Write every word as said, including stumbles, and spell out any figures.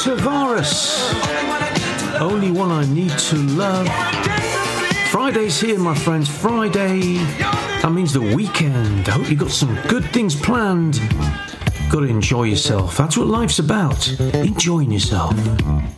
Tavares. Only One I Need to Love. Friday's here, my friends. Friday. That means the weekend. I hope you got some good things planned. Got to enjoy yourself. That's what life's about. Enjoying yourself.